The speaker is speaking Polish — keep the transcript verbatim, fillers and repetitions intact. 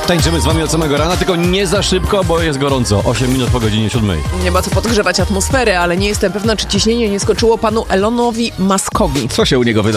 Tańczymy z wami od samego rana, tylko nie za szybko, bo jest gorąco. osiem minut po godzinie siódmej. Nie ma co podgrzewać atmosfery, ale nie jestem pewna, czy ciśnienie nie skoczyło panu Elonowi Muskowi. Co się u niego wydarzyło?